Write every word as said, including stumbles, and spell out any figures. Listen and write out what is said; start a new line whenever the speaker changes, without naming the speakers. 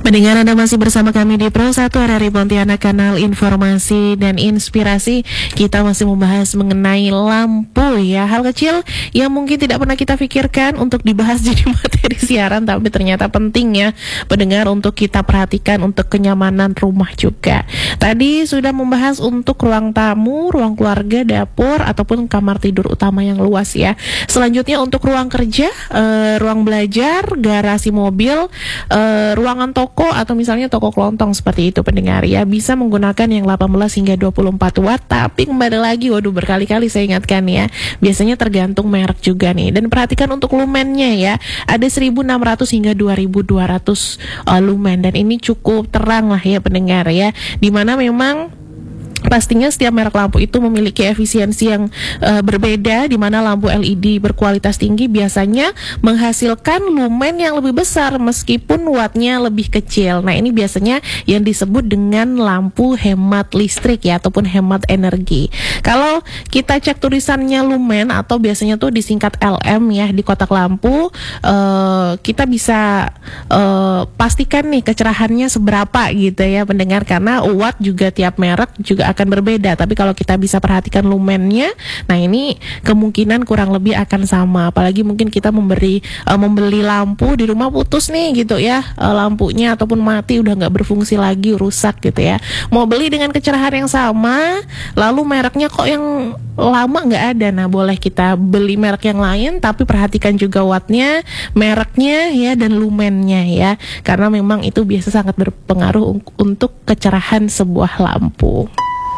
Pendengar, Anda masih bersama kami di Pro satu R R I Pontianak, kanal informasi dan inspirasi. Kita masih membahas mengenai lampu ya, hal kecil yang mungkin tidak pernah kita pikirkan untuk dibahas jadi materi siaran, tapi ternyata penting ya pendengar untuk kita perhatikan untuk kenyamanan rumah juga. Tadi sudah membahas untuk ruang tamu, ruang keluarga, dapur ataupun kamar tidur utama yang luas ya. Selanjutnya untuk ruang kerja, eh, ruang belajar, garasi mobil, eh, ruangan toko atau misalnya toko kelontong seperti itu pendengar ya, bisa menggunakan yang delapan belas hingga dua puluh empat watt. Tapi kembali lagi, waduh berkali-kali saya ingatkan ya, biasanya tergantung merek juga nih. Dan perhatikan untuk lumennya ya, ada seribu enam ratus hingga dua ribu dua ratus uh, lumen, dan ini cukup terang lah ya pendengar ya, dimana memang pastinya setiap merek lampu itu memiliki efisiensi yang uh, berbeda, di mana lampu L E D berkualitas tinggi biasanya menghasilkan lumen yang lebih besar meskipun wattnya lebih kecil. Nah, ini biasanya yang disebut dengan lampu hemat listrik ya, ataupun hemat energi. Kalau kita cek tulisannya lumen atau biasanya tuh disingkat L M ya di kotak lampu, uh, kita bisa uh, pastikan nih kecerahannya seberapa gitu ya pendengar, karena watt juga tiap merek juga akan berbeda. Tapi kalau kita bisa perhatikan lumennya, nah ini kemungkinan kurang lebih akan sama. Apalagi mungkin kita memberi uh, membeli lampu di rumah putus nih gitu ya, uh, lampunya ataupun mati, udah nggak berfungsi lagi, rusak gitu ya. Mau beli dengan kecerahan yang sama, lalu mereknya kok yang lama nggak ada, nah boleh kita beli merek yang lain, tapi perhatikan juga wattnya, mereknya ya, dan lumennya ya, karena memang itu biasa sangat berpengaruh untuk kecerahan sebuah lampu.